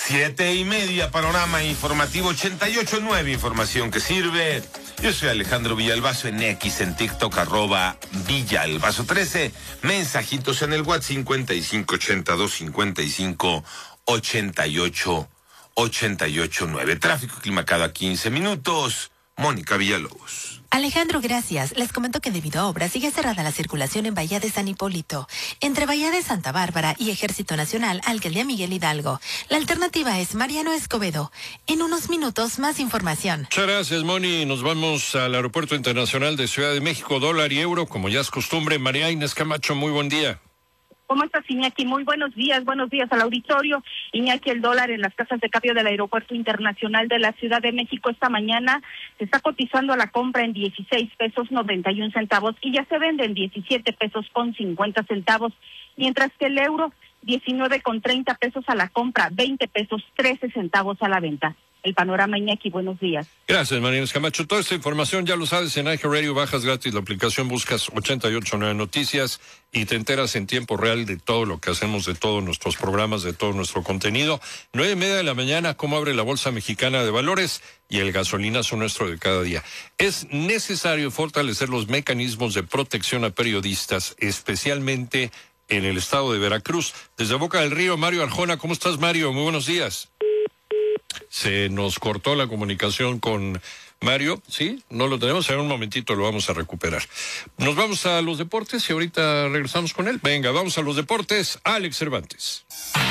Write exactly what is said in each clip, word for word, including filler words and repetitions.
Siete y media, panorama informativo ochenta y ocho punto nueve, información que sirve. Yo soy Alejandro Villalbazo en X, en TikTok, arroba Villalbazo trece. Mensajitos en el WhatsApp cincuenta y cinco ochenta y dos cincuenta y cinco ochenta y ocho ochenta y ocho nueve. Tráfico y clima cada quince minutos. Mónica Villalobos. Alejandro, gracias. Les comento que debido a obras sigue cerrada la circulación en Bahía de San Hipólito, entre Bahía de Santa Bárbara y Ejército Nacional, Alcaldía Miguel Hidalgo. La alternativa es Mariano Escobedo. En unos minutos, más información. Muchas gracias, Moni. Nos vamos al Aeropuerto Internacional de Ciudad de México, dólar y euro, como ya es costumbre. María Inés Camacho, muy buen día. ¿Cómo estás, Iñaki? Muy buenos días, buenos días al auditorio. Iñaki, el dólar en las casas de cambio del Aeropuerto Internacional de la Ciudad de México esta mañana se está cotizando a la compra en dieciséis pesos noventa y un centavos y ya se vende en diecisiete pesos con cincuenta centavos, mientras que el euro diecinueve con treinta pesos a la compra, veinte pesos trece centavos a la venta. El panorama, Iñaki, buenos días. Gracias, María Inés Camacho. Toda esta información ya lo sabes en iHeartRadio, bajas gratis la aplicación, buscas ochenta y ocho punto nueve Noticias y te enteras en tiempo real de todo lo que hacemos, de todos nuestros programas, de todo nuestro contenido. Nueve y media de la mañana, cómo abre la Bolsa Mexicana de Valores y el gasolinazo nuestro de cada día. Es necesario fortalecer los mecanismos de protección a periodistas, especialmente en el estado de Veracruz. Desde Boca del Río, Mario Arjona. ¿Cómo estás, Mario? Muy buenos días. Se nos cortó la comunicación con Mario, ¿sí? No lo tenemos, en un momentito lo vamos a recuperar. Nos vamos a los deportes y ahorita regresamos con él. Venga, vamos a los deportes. Alex Cervantes.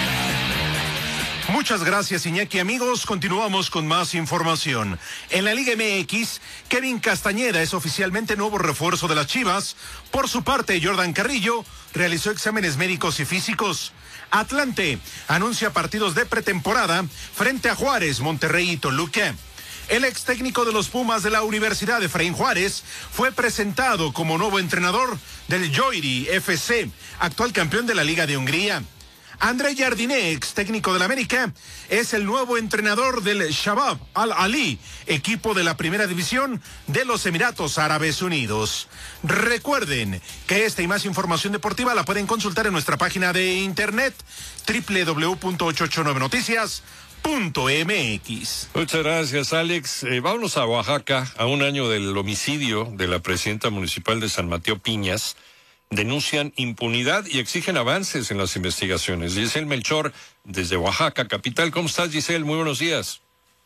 Muchas gracias, Iñaki. Amigos, continuamos con más información. En la Liga M X, Kevin Castañeda es oficialmente nuevo refuerzo de las Chivas. Por su parte, Jordan Carrillo realizó exámenes médicos y físicos. Atlante anuncia partidos de pretemporada frente a Juárez, Monterrey y Toluca. El ex técnico de los Pumas de la Universidad, Efraín Juárez, fue presentado como nuevo entrenador del Joiri F C, actual campeón de la Liga de Hungría. André Jardiné, ex técnico del América, es el nuevo entrenador del Shabab Al-Ali, equipo de la primera división de los Emiratos Árabes Unidos. Recuerden que esta y más información deportiva la pueden consultar en nuestra página de internet doble u doble u doble u punto ochocientos ochenta y nueve noticias punto m x. Muchas gracias, Alex. Eh, vámonos a Oaxaca, a un año del homicidio de la presidenta municipal de San Mateo Piñas. Denuncian impunidad y exigen avances en las investigaciones. Giselle Melchor, desde Oaxaca, capital. ¿Cómo estás, Giselle? Muy buenos días.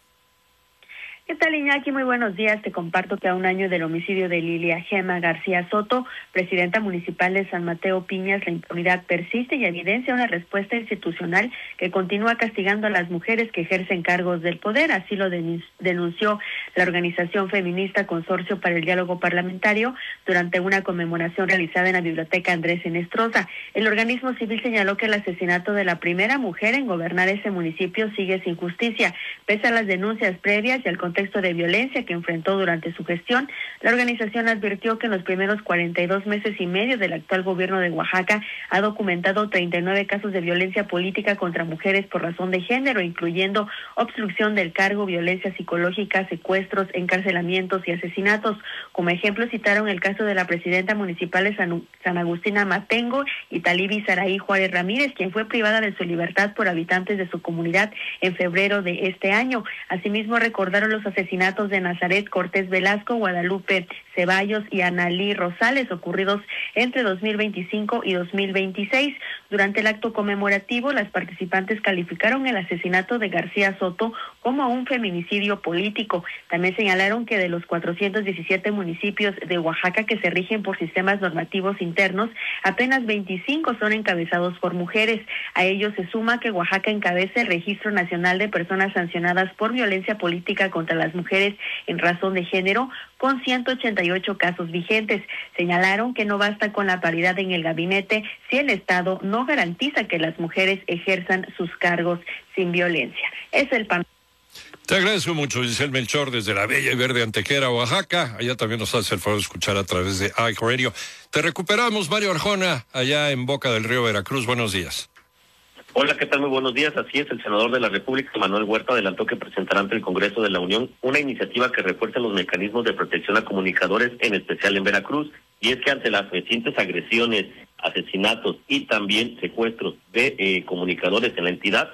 ¿Qué tal, Iñaki? Muy buenos días. Te comparto que a un año del homicidio de Lilia Gema García Soto, presidenta municipal de San Mateo Piñas, la impunidad persiste y evidencia una respuesta institucional que continúa castigando a las mujeres que ejercen cargos del poder. Así lo denunció la organización feminista Consorcio para el Diálogo Parlamentario durante una conmemoración realizada en la Biblioteca Andrés Enestrosa. El organismo civil señaló que el asesinato de la primera mujer en gobernar ese municipio sigue sin justicia. Pese a las denuncias previas y al contexto de violencia que enfrentó durante su gestión, la organización advirtió que en los primeros cuarenta y dos meses y medio del actual gobierno de Oaxaca ha documentado treinta y nueve casos de violencia política contra mujeres por razón de género, incluyendo obstrucción del cargo, violencia psicológica, secuestros, encarcelamientos y asesinatos. Como ejemplo citaron el caso de la presidenta municipal de San, San Agustín Amatengo, Italibi Saraí Juárez Ramírez, quien fue privada de su libertad por habitantes de su comunidad en febrero de este año. Asimismo, recordaron los asesinatos de Nazaret Cortés Velasco, Guadalupe Ceballos y Analí Rosales, ocurridos entre dos mil veinticinco y dos mil veintiséis. Durante el acto conmemorativo, las participantes calificaron el asesinato de García Soto como un feminicidio político. También señalaron que de los cuatrocientos diecisiete municipios de Oaxaca que se rigen por sistemas normativos internos, apenas veinticinco son encabezados por mujeres. A ello se suma que Oaxaca encabeza el Registro Nacional de Personas Sancionadas por Violencia Política contra las Mujeres en razón de género, con ciento ochenta y ocho casos vigentes. Señalaron que no basta con la paridad en el gabinete si el Estado no garantiza que las mujeres ejerzan sus cargos sin violencia. Es el pan. Te agradezco mucho, Giselle Melchor, desde la bella y verde Antequera, Oaxaca. Allá también nos hace el favor de escuchar a través de iHeartRadio. Te recuperamos, Mario Arjona, allá en Boca del Río, Veracruz. Buenos días. Hola, ¿qué tal? Muy buenos días. Así es, el senador de la República, Manuel Huerta, adelantó que presentará ante el Congreso de la Unión una iniciativa que refuerce los mecanismos de protección a comunicadores, en especial en Veracruz. Y es que ante las recientes agresiones, asesinatos y también secuestros de eh, comunicadores en la entidad,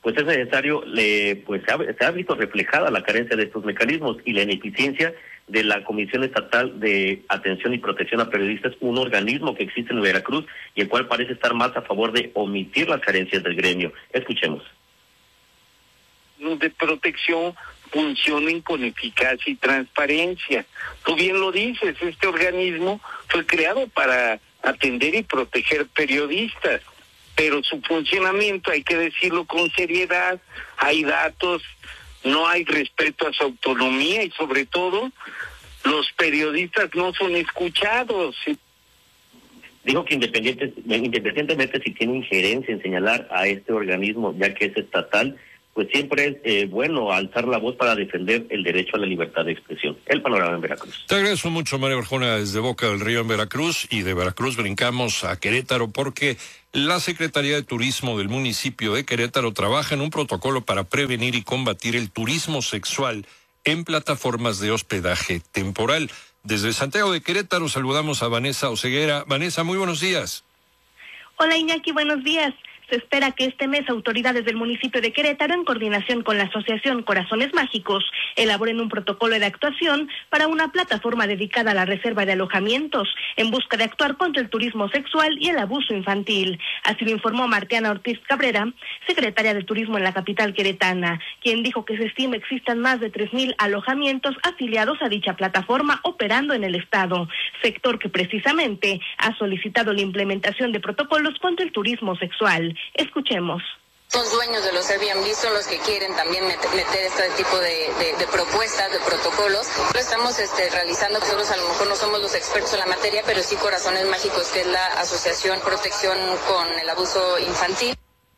pues es necesario, le, pues se ha, se ha visto reflejada la carencia de estos mecanismos y la ineficiencia de la Comisión Estatal de Atención y Protección a Periodistas, un organismo que existe en Veracruz y el cual parece estar más a favor de omitir las carencias del gremio. Escuchemos. De protección funcionen con eficacia y transparencia. Tú bien lo dices, este organismo fue creado para atender y proteger periodistas, pero su funcionamiento, hay que decirlo con seriedad, hay datos, no hay respeto a su autonomía y sobre todo los periodistas no son escuchados. Dijo que independiente, independientemente si tiene injerencia en señalar a este organismo, ya que es estatal, pues siempre es eh, bueno alzar la voz para defender el derecho a la libertad de expresión. El panorama en Veracruz. Te agradezco mucho, María Arjona, desde Boca del Río en Veracruz, y de Veracruz brincamos a Querétaro porque la Secretaría de Turismo del municipio de Querétaro trabaja en un protocolo para prevenir y combatir el turismo sexual en plataformas de hospedaje temporal. Desde Santiago de Querétaro saludamos a Vanessa Oseguera. Vanessa, muy buenos días. Hola Iñaki, buenos días. Se espera que este mes autoridades del municipio de Querétaro, en coordinación con la Asociación Corazones Mágicos, elaboren un protocolo de actuación para una plataforma dedicada a la reserva de alojamientos, en busca de actuar contra el turismo sexual y el abuso infantil. Así lo informó Martiana Ortiz Cabrera, secretaria de Turismo en la capital queretana, quien dijo que se estima existan más de tres mil alojamientos afiliados a dicha plataforma operando en el estado, sector que precisamente ha solicitado la implementación de protocolos contra el turismo sexual. Escuchemos. Los dueños de los Airbnb son los que quieren también meter, meter este tipo de, de, de propuestas, de protocolos. Lo estamos este, realizando. Nosotros a lo mejor no somos los expertos en la materia, pero sí Corazones Mágicos, que es la Asociación Protección con el Abuso Infantil.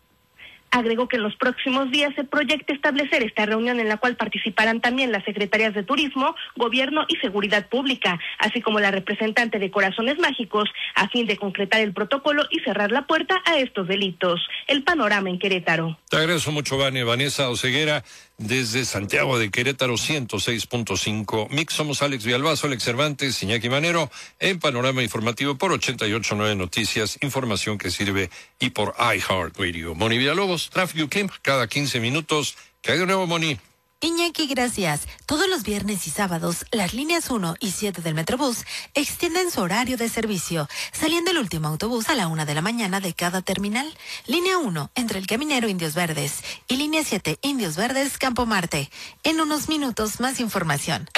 Agregó que en los próximos días se proyecta establecer esta reunión en la cual participarán también las secretarías de Turismo, Gobierno y Seguridad Pública, así como la representante de Corazones Mágicos, a fin de concretar el protocolo y cerrar la puerta a estos delitos. El panorama en Querétaro. Te agradezco mucho, Vane. Vanessa Oseguera, desde Santiago de Querétaro, ciento seis punto cinco. Mix, somos Alex Villalbazo, Alex Cervantes, Iñaki Manero, en Panorama Informativo por ochenta y ocho punto nueve Noticias, información que sirve, y por iHeartRadio. Moni Villalobos, Tráfico Kim, cada quince minutos. ¿Qué hay de nuevo, Moni? Iñaki, gracias. Todos los viernes y sábados, las líneas uno y siete del Metrobús extienden su horario de servicio, saliendo el último autobús a la una de la mañana de cada terminal. Línea uno, entre el Caminero Indios Verdes, y línea siete, Indios Verdes, Campo Marte. En unos minutos, más información.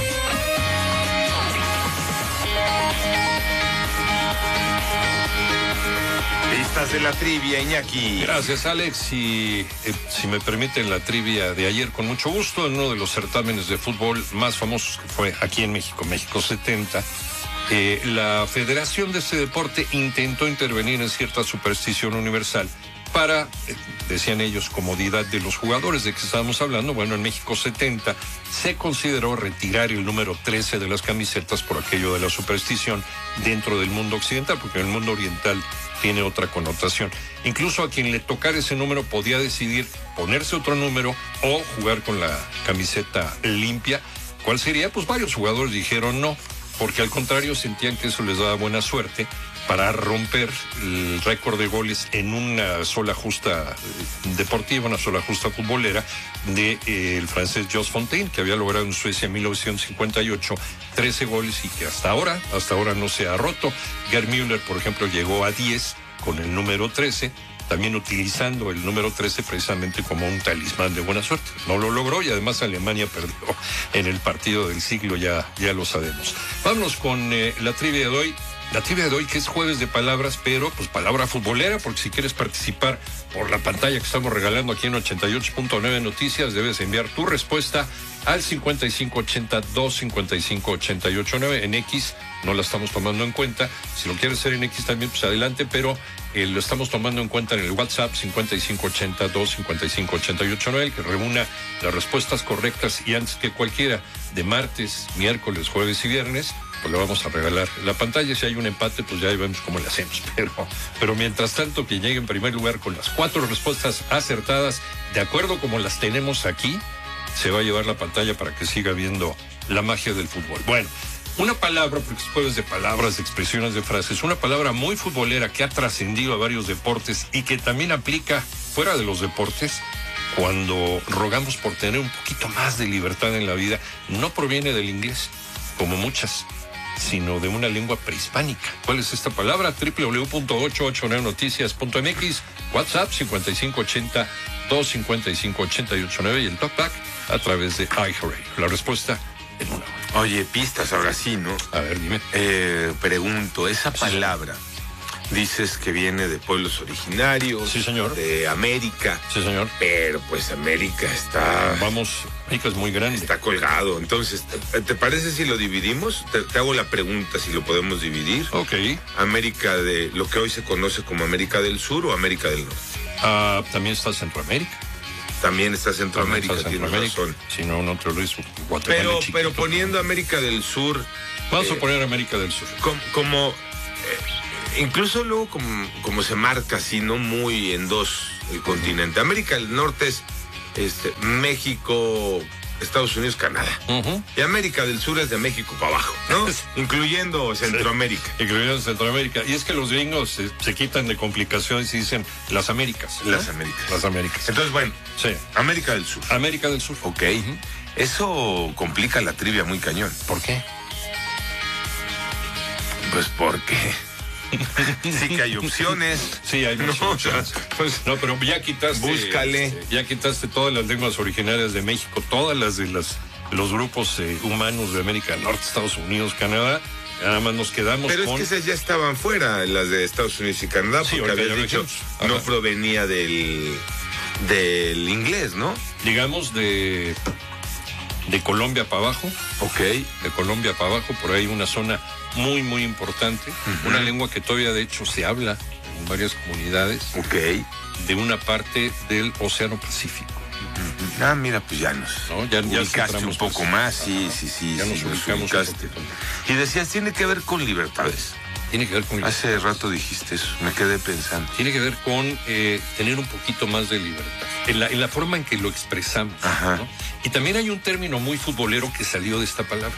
Listas de la trivia, Iñaki. Gracias, Alex. Y eh, si me permiten, la trivia de ayer, con mucho gusto, en uno de los certámenes de fútbol más famosos que fue aquí en México, México setenta, eh, la federación de este deporte intentó intervenir en cierta superstición universal para, eh, decían ellos, comodidad de los jugadores. ¿De qué estábamos hablando? Bueno, en México setenta se consideró retirar el número trece de las camisetas por aquello de la superstición dentro del mundo occidental, porque en el mundo oriental tiene otra connotación. Incluso a quien le tocara ese número podía decidir ponerse otro número o jugar con la camiseta limpia. ¿Cuál sería? Pues varios jugadores dijeron no, porque al contrario sentían que eso les daba buena suerte para romper el récord de goles en una sola justa deportiva, una sola justa futbolera de eh, el francés Jos Fontaine, que había logrado en Suecia en mil novecientos cincuenta y ocho trece goles y que hasta ahora, hasta ahora no se ha roto. Gerd Müller, por ejemplo, llegó a diez con el número trece, también utilizando el número trece precisamente como un talismán de buena suerte. No lo logró y además Alemania perdió en el partido del siglo, ya, ya lo sabemos. Vámonos con eh, la trivia de hoy. La trivia de hoy, que es jueves de palabras, pero pues palabra futbolera, porque si quieres participar por la pantalla que estamos regalando aquí en ochenta y ocho punto nueve Noticias, debes enviar tu respuesta al cincuenta y cinco ochenta, dos cincuenta y cinco ochenta y ocho nueve. En X no la estamos tomando en cuenta. Si lo quieres hacer en X también, pues adelante, pero eh, lo estamos tomando en cuenta en el WhatsApp cincuenta y cinco ochenta, dos cincuenta y cinco ochenta y ocho nueve, el que reúna las respuestas correctas y antes que cualquiera de martes, miércoles, jueves y viernes, pues le vamos a regalar la pantalla. Si hay un empate, pues ya vemos cómo le hacemos. Pero, pero mientras tanto, quien llegue en primer lugar con las cuatro respuestas acertadas, de acuerdo como las tenemos aquí, se va a llevar la pantalla para que siga viendo la magia del fútbol. Bueno, una palabra, porque es jueves de palabras, de expresiones, de frases, una palabra muy futbolera que ha trascendido a varios deportes y que también aplica fuera de los deportes, cuando rogamos por tener un poquito más de libertad en la vida, no proviene del inglés, como muchas, sino de una lengua prehispánica. ¿Cuál es esta palabra? doble u doble u doble u punto ochocientos ochenta y nueve noticias punto m x, WhatsApp cincuenta y cinco ochenta, doscientos cincuenta y cinco, ochenta y ocho nueve y el Talkback a través de iHeartRadio. La respuesta en una hora. Oye, pistas, ahora sí, ¿no? A ver, dime. Eh, pregunto, esa palabra, dices que viene de pueblos originarios. Sí, señor. De América. Sí, señor. Pero pues América está... Vamos, América es muy grande. Está colgado. Entonces, ¿te, te parece si lo dividimos? Te, te hago la pregunta si lo podemos dividir. Ok. América de lo que hoy se conoce como América del Sur o América del Norte. Ah, también está Centroamérica. También está Centroamérica, También está tienes Centroamérica. razón. Si no, no te lo hizo Guatemala. Pero, chiquito, pero poniendo América del Sur... Vamos eh, a poner América del Sur. Como... como eh, incluso luego como, como se marca así, no muy en dos el continente. América del Norte es este, México, Estados Unidos, Canadá. Uh-huh. Y América del Sur es de México para abajo, ¿no? Incluyendo Centroamérica. Sí, incluyendo Centroamérica. Y es que los gringos se, se quitan de complicaciones y dicen las Américas, ¿no? Las Américas. Las Américas. Entonces, bueno, sí. América del Sur. América del Sur. Ok. Uh-huh. Eso complica la trivia muy cañón. ¿Por qué? Pues porque... sí que hay opciones. Sí, hay muchas no, opciones. Pues, no, pero ya quitaste... Búscale. Eh, ya quitaste todas las lenguas originarias de México, todas las de las, los grupos eh, humanos de América del Norte, Estados Unidos, Canadá. Nada más nos quedamos Pero con... es que esas ya estaban fuera, las de Estados Unidos y Canadá, sí, porque habías dicho no provenía del, del inglés, ¿no? Digamos de... de Colombia para abajo. Ok. De Colombia para abajo, por ahí una zona muy, muy importante. Uh-huh. Una lengua que todavía, de hecho, se habla en varias comunidades. Ok. De una parte del Océano Pacífico. Uh-huh. Ah, mira, pues ya nos ¿no? ya, ya ubicaste un poco más. Sí, sí, sí. Ya sí, nos nos ubicamos ubicaste. Y decías, tiene que ver con libertades. Tiene que ver con libertades. Hace rato dijiste eso, me quedé pensando. Tiene que ver con eh, tener un poquito más de libertad. En la, en la forma en que lo expresamos. Ajá. ¿no? Y también hay un término muy futbolero que salió de esta palabra.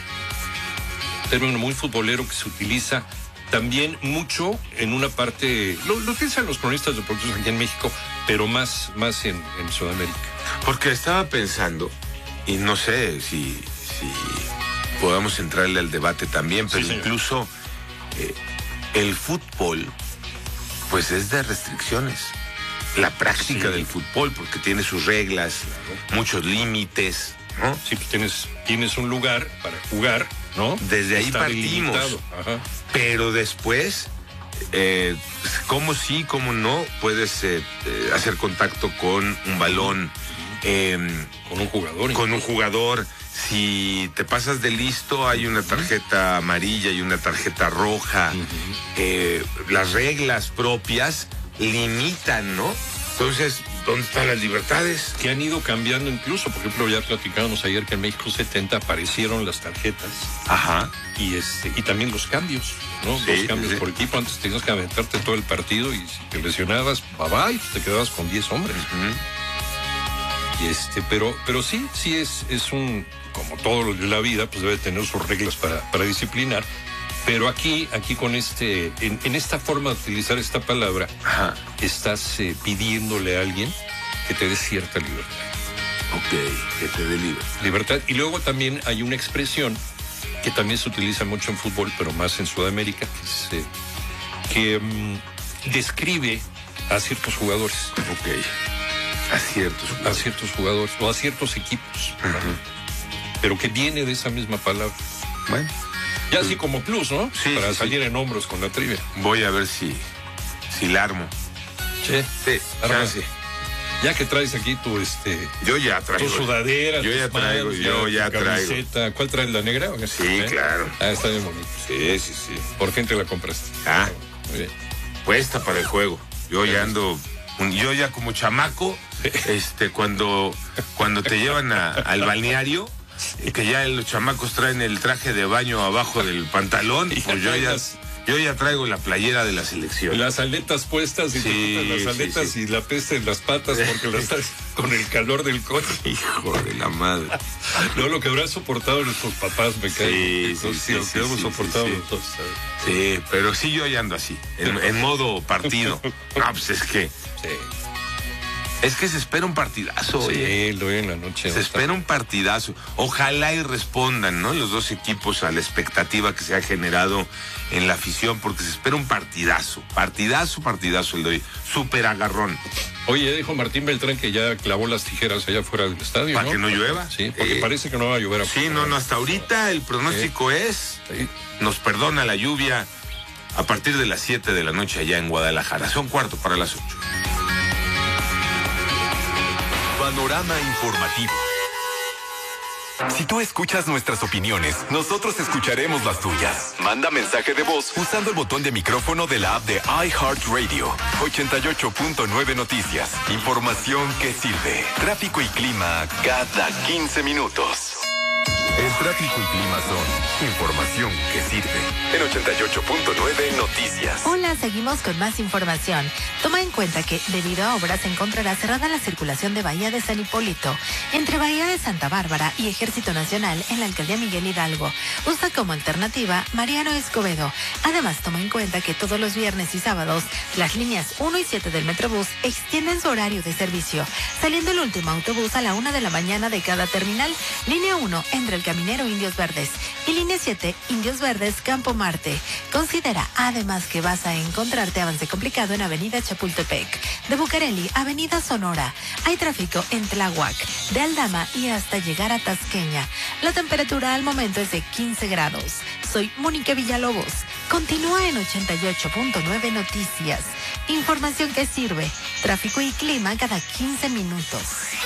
Un término muy futbolero que se utiliza también mucho en una parte, lo, lo utilizan los cronistas deportivos aquí en México, pero más, más en, en Sudamérica. Porque estaba pensando, y no sé si, si podamos entrarle al debate también, pero sí, incluso eh, el fútbol, pues es de restricciones. La práctica sí. del fútbol, porque tiene sus reglas, claro. muchos límites, ¿no? Sí, pues tienes, tienes un lugar para jugar, ¿no? Desde ahí partimos. Ajá. Pero después, eh, cómo sí, cómo no, puedes eh, eh, hacer contacto con un balón. Eh, con un jugador. Con un jugador. Si te pasas de listo, hay una tarjeta amarilla y una tarjeta roja. Uh-huh. eh, las reglas propias limitan, ¿no? Entonces, ¿dónde están las libertades? Que han ido cambiando incluso. Por ejemplo, ya platicábamos ayer que en México setenta aparecieron las tarjetas. Ajá. Y este y también los cambios, ¿no? Sí, los cambios sí. por equipo. Antes tenías que aventarte todo el partido y si te lesionabas, bye bye, te quedabas con diez hombres. Uh-huh. Y este, pero, pero sí, sí es, es un, como todo lo de la vida, pues debe tener sus reglas para, para disciplinar. Pero aquí, aquí con este, en, en esta forma de utilizar esta palabra, Ajá. estás eh, pidiéndole a alguien que te dé cierta libertad. Ok, que te dé libertad. Libertad. Y luego también hay una expresión que también se utiliza mucho en fútbol, pero más en Sudamérica, que, es, eh, que um, describe a ciertos jugadores. Ok. A ciertos jugadores. A ciertos jugadores o a ciertos equipos. Uh-huh. Pero que viene de esa misma palabra. Bueno. Ya así como plus, ¿no? Sí, Para sí. salir en hombros con la trivia. Voy a ver si, si la armo. Sí. Sí, chance. Ya que traes aquí tu, este... Yo ya traigo. Tu sudadera, Yo ya traigo, manos, yo ya tu traigo. camiseta. ¿Cuál traes, la negra? ¿O qué? Sí, ¿Eh? claro. Ah, está bien bonito. Sí, sí, sí. ¿Por qué te la compraste? Ah. Muy bien. Puesta para el juego. Yo ya ando... Yo ya como chamaco, este, cuando, cuando te llevan a, al balneario... que ya los chamacos traen el traje de baño abajo del pantalón, y pues yo ya, yo ya traigo la playera de la selección. Las aletas puestas y sí, te quitas las aletas sí, sí. y la peste en las patas porque las estás con el calor del coche. Hijo de la madre. No, lo que habrán soportado nuestros papás, me cae. Sí, sí, sí, sí, lo sí, que hemos sí, soportado sí, nosotros. Sí. sí, pero sí yo ya ando así, en, en modo partido. No, pues es que... Sí. Es que se espera un partidazo. Sí, oye. lo vi en la noche. Se espera un partidazo. Ojalá y respondan, ¿no? Los dos equipos a la expectativa que se ha generado en la afición, porque se espera un partidazo. Partidazo, partidazo el de hoy. Súper agarrón. Oye, dijo Martín Beltrán que ya clavó las tijeras allá fuera del estadio, ¿Para ¿no? que no llueva? Sí, porque Eh, parece que no va a llover. Sí, no, no, hasta ahorita el pronóstico Sí. es, Sí. nos perdona la lluvia a partir de las siete de la noche allá en Guadalajara. Son cuarto para las ocho. Panorama informativo. Si tú escuchas nuestras opiniones, nosotros escucharemos las tuyas. Manda mensaje de voz usando el botón de micrófono de la app de iHeartRadio. ochenta y ocho punto nueve Noticias. Información que sirve. Tráfico y clima cada quince minutos. El tráfico y clima son información que sirve. En ochenta y ocho punto nueve Noticias. Hola, seguimos con más información. Toma en cuenta que, debido a obras, se encontrará cerrada la circulación de Bahía de San Hipólito, entre Bahía de Santa Bárbara y Ejército Nacional en la alcaldía Miguel Hidalgo. Usa como alternativa Mariano Escobedo. Además, toma en cuenta que todos los viernes y sábados, las líneas uno y siete del Metrobús extienden su horario de servicio, saliendo el último autobús a la una de la mañana de cada terminal. Línea uno, entre el Caminero Indios Verdes, y línea siete, Indios Verdes Campo Marte. Considera además que vas a encontrarte avance complicado en Avenida Chapultepec, de Bucareli, Avenida Sonora. Hay tráfico en Tláhuac, de Aldama y hasta llegar a Tasqueña. La temperatura al momento es de quince grados. Soy Mónica Villalobos. Continúa en ochenta y ocho punto nueve Noticias. Información que sirve. Tráfico y clima cada quince minutos.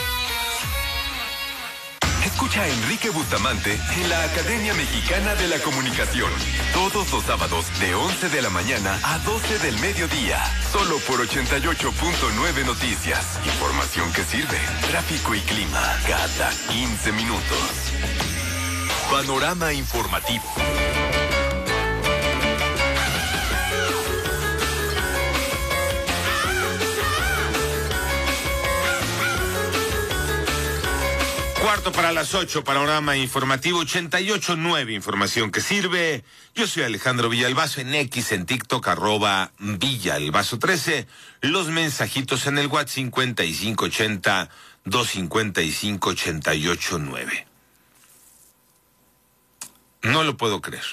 Escucha a Enrique Bustamante en la Academia Mexicana de la Comunicación. Todos los sábados de once de la mañana a doce del mediodía. Solo por ochenta y ocho punto nueve Noticias. Información que sirve. Tráfico y clima cada quince minutos. Panorama informativo. Cuarto para las ocho, panorama informativo ochenta y ocho nueve, información que sirve. Yo soy Alejandro Villalbazo, en X, en TikTok, arroba Villalbazo trece. Los mensajitos en el WhatsApp cincuenta y cinco ochenta, doscientos cincuenta y cinco, ochenta y ocho nueve. No lo puedo creer.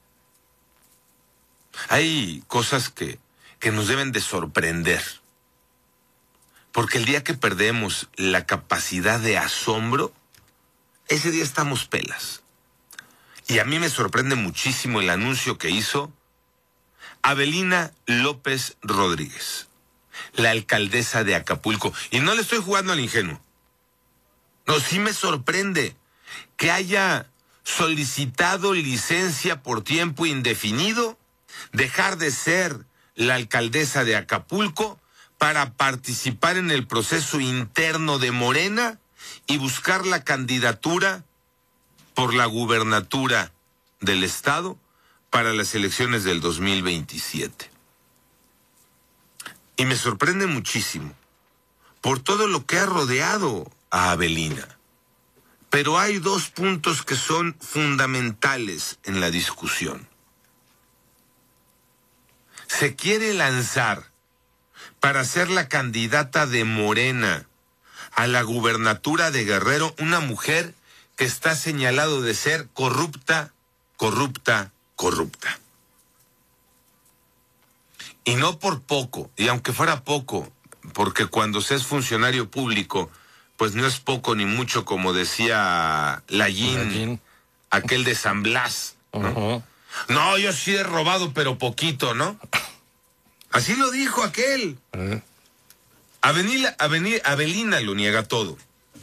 Hay cosas que, que nos deben de sorprender. Porque el día que perdemos la capacidad de asombro, ese día estamos pelas. Y a mí me sorprende muchísimo el anuncio que hizo Avelina López Rodríguez, la alcaldesa de Acapulco. Y no le estoy jugando al ingenuo. No, sí me sorprende que haya solicitado licencia por tiempo indefinido, dejar de ser la alcaldesa de Acapulco para participar en el proceso interno de Morena y buscar la candidatura por la gubernatura del estado para las elecciones del dos mil veintisiete. Y me sorprende muchísimo por todo lo que ha rodeado a Avelina. Pero hay dos puntos que son fundamentales en la discusión. Se quiere lanzar para ser la candidata de Morena a la gubernatura de Guerrero, una mujer que está señalado de ser corrupta, corrupta, corrupta. Y no por poco, y aunque fuera poco, porque cuando se es funcionario público, pues no es poco ni mucho, como decía Layín, aquel de San Blas, ¿no? Uh-huh. No, yo sí he robado, pero poquito, ¿no? Así lo dijo aquel. Uh-huh. Avenida, Avenida, Avelina lo niega todo.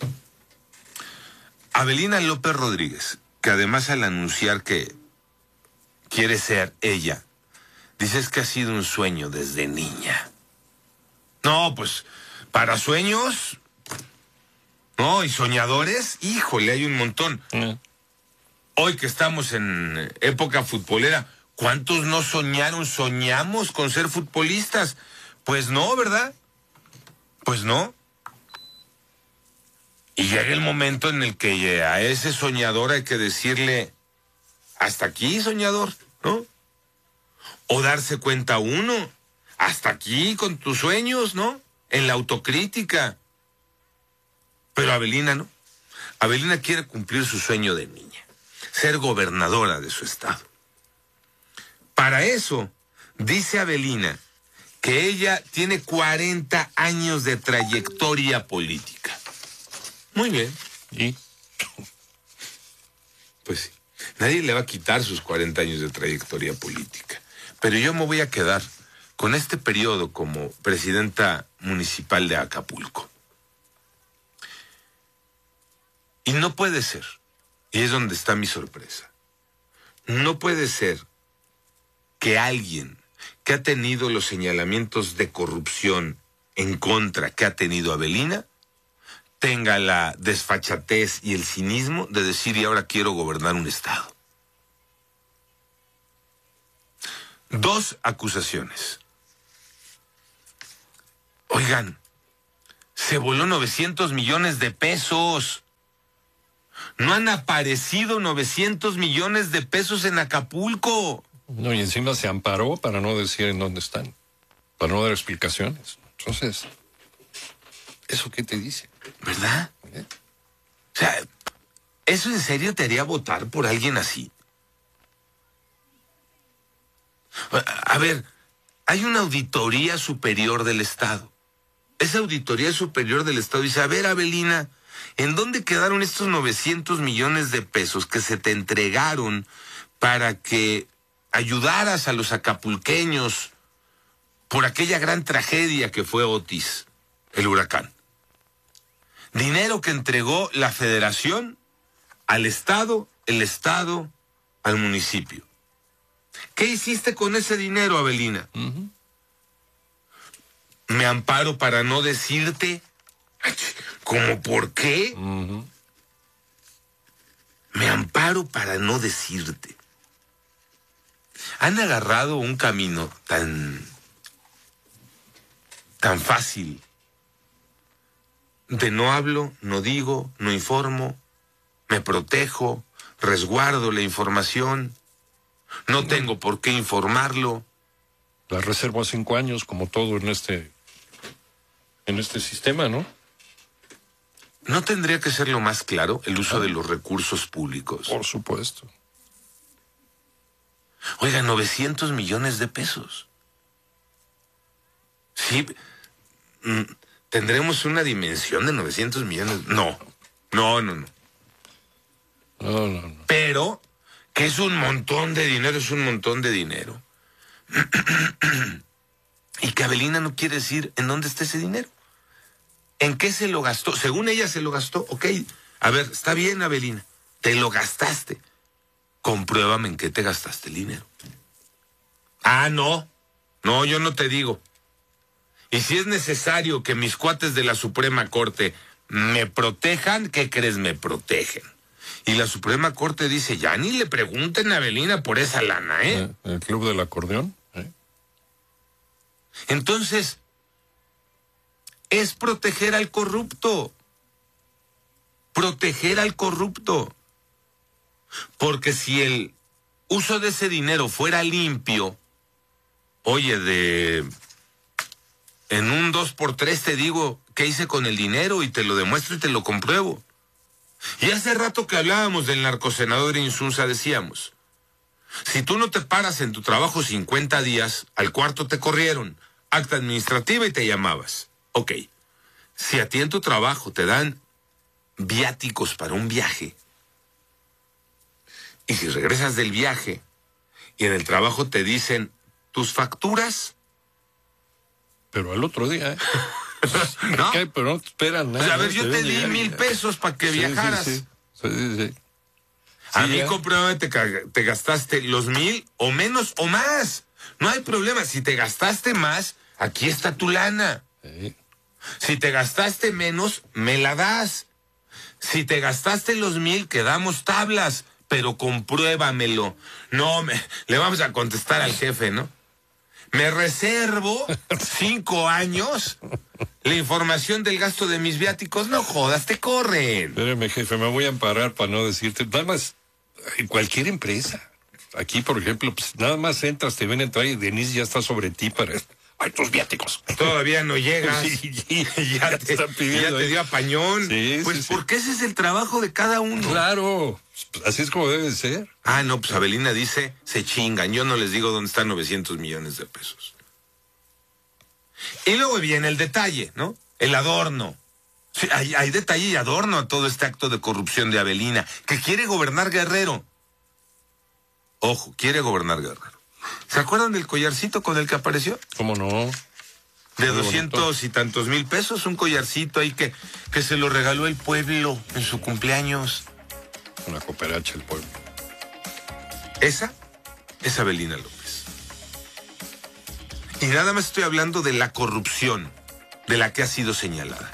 Avelina López Rodríguez, que además al anunciar que quiere ser ella, dice es que ha sido un sueño desde niña. No, pues, para sueños, no, y soñadores, híjole, hay un montón. Uh-huh. Hoy que estamos en época futbolera, ¿cuántos no soñaron, soñamos con ser futbolistas? Pues no, ¿verdad? Pues no. Y llega el momento en el que a ese soñador hay que decirle, hasta aquí, soñador, ¿no? O darse cuenta uno, hasta aquí con tus sueños, ¿no? En la autocrítica. Pero Avelina no. Avelina quiere cumplir su sueño de niña, ser gobernadora de su estado. Para eso, dice Avelina que ella tiene cuarenta años de trayectoria política. Muy bien. ¿Y? Pues sí, nadie le va a quitar sus cuarenta años de trayectoria política. Pero yo me voy a quedar con este periodo como presidenta municipal de Acapulco. Y no puede ser, y es donde está mi sorpresa, no puede ser que alguien que ha tenido los señalamientos de corrupción en contra que ha tenido Avelina tenga la desfachatez y el cinismo de decir, y ahora quiero gobernar un estado. Dos acusaciones. Oigan, se voló novecientos millones de pesos. No han aparecido novecientos millones de pesos en Acapulco. No, y encima se amparó para no decir en dónde están, para no dar explicaciones. Entonces, ¿eso qué te dice? ¿Verdad? ¿Eh? O sea, ¿eso en serio te haría votar por alguien así? A ver, hay una auditoría superior del Estado. Esa auditoría superior del Estado dice, a ver, Avelina, ¿en dónde quedaron estos novecientos millones de pesos que se te entregaron para que ayudaras a los acapulqueños por aquella gran tragedia que fue Otis, el huracán? Dinero que entregó la Federación al Estado, el Estado al municipio. ¿Qué hiciste con ese dinero, Avelina? Uh-huh. Me amparo para no decirte. ¿Cómo por qué? Uh-huh. Me amparo para no decirte. Han agarrado un camino tan, tan fácil de no hablo, no digo, no informo, me protejo, resguardo la información, no tengo por qué informarlo. La reservo a cinco años, como todo en este, en este sistema, ¿no? ¿No tendría que ser lo más claro el uso ah. de los recursos públicos? Por supuesto. Oiga, novecientos millones de pesos. Sí, ¿tendremos una dimensión de novecientos millones? No, no, no, no. No, no, no. Pero, que es un montón de dinero, es un montón de dinero. Y que Avelina no quiere decir en dónde está ese dinero. ¿En qué se lo gastó? Según ella se lo gastó. Ok, a ver, está bien, Avelina, te lo gastaste. Compruébame en qué te gastaste el dinero. Ah, no, no, yo no te digo. Y si es necesario que mis cuates de la Suprema Corte me protejan, ¿qué crees? Me protegen. Y la Suprema Corte dice, ya ni le pregunten a Avelina por esa lana, ¿eh? ¿El club del acordeón? ¿Eh? Entonces, es proteger al corrupto. Proteger al corrupto. Porque si el uso de ese dinero fuera limpio, oye, de en un dos por tres te digo qué hice con el dinero y te lo demuestro y te lo compruebo. Y hace rato que hablábamos del narcosenador Insunza, decíamos, si tú no te paras en tu trabajo cincuenta días, al cuarto te corrieron, acta administrativa y te llamabas. Ok, si a ti en tu trabajo te dan viáticos para un viaje, y si regresas del viaje y en el trabajo te dicen tus facturas. Pero al otro día, ¿eh? ¿No? Okay, pero no te esperan nada. Pues a ver, yo te di mil pesos para que sí, viajaras. Sí, sí. Sí, sí, sí. A sí, mí, ya. compruébame, te, te gastaste los mil o menos o más. No hay problema. Si te gastaste más, aquí está tu lana. Sí. Si te gastaste menos, me la das. Si te gastaste los mil, quedamos tablas. Pero compruébamelo. No, me, le vamos a contestar al jefe, ¿no? Me reservo cinco años la información del gasto de mis viáticos. No jodas, te corren. Espérame, jefe, me voy a amparar para no decirte. Nada más, en cualquier empresa. Aquí, por ejemplo, pues, nada más entras, te ven entrar y Denise ya está sobre ti para... Hay tus viáticos. Todavía no llegas. Sí, sí, ya, ya, te, te ya te dio apañón. Sí, pues sí, porque sí. ese es el trabajo de cada uno. Claro, así es como debe ser. Ah, no, pues Abelina dice, se chingan. Yo no les digo dónde están novecientos millones de pesos. Y luego viene el detalle, ¿no? El adorno. Sí, hay, hay detalle y adorno a todo este acto de corrupción de Abelina, que quiere gobernar Guerrero. Ojo, quiere gobernar Guerrero. ¿Se acuerdan del collarcito con el que apareció? ¿Cómo no? De doscientos y tantos mil pesos, un collarcito ahí que, que se lo regaló el pueblo en su cumpleaños. Una cooperacha el pueblo. Esa es Abelina López. Y nada más estoy hablando de la corrupción de la que ha sido señalada.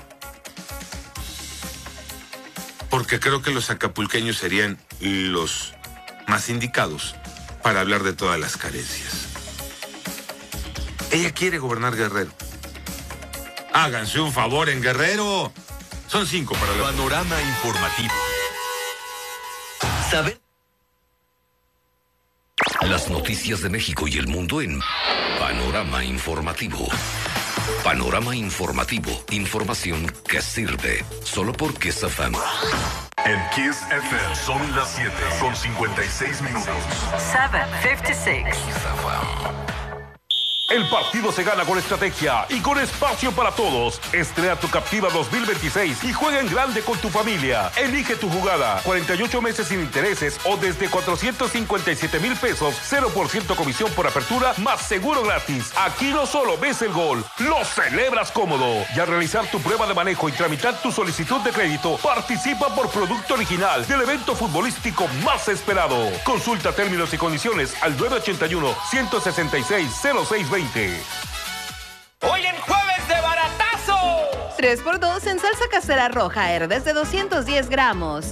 Porque creo que los acapulqueños serían los más indicados para hablar de todas las carencias. Ella quiere gobernar Guerrero. Háganse un favor en Guerrero. Son cinco para la... Panorama informativo. ¿Saben? Las noticias de México y el mundo en Panorama Informativo. Panorama Informativo. Información que sirve. Solo por Kiss F M. En Kiss F M son las siete con cincuenta y seis minutos. siete cincuenta y seis. El partido se gana con estrategia y con espacio para todos. Estrena tu Captiva dos mil veintiséis y juega en grande con tu familia. Elige tu jugada. cuarenta y ocho meses sin intereses o desde cuatrocientos cincuenta y siete mil pesos. cero por ciento comisión por apertura más seguro gratis. Aquí no solo ves el gol, lo celebras cómodo. Y al realizar tu prueba de manejo y tramitar tu solicitud de crédito, participa por producto original del evento futbolístico más esperado. Consulta términos y condiciones al nueve ochenta y uno, ciento sesenta y seis, cero seis veinte. Hoy en Jueves de Baratazo. tres por dos en salsa casera roja Herdes de doscientos diez gramos.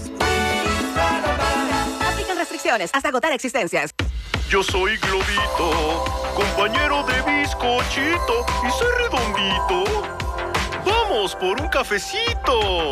Aplican restricciones hasta agotar existencias. Yo soy Globito, compañero de bizcochito y soy redondito. Vamos por un cafecito.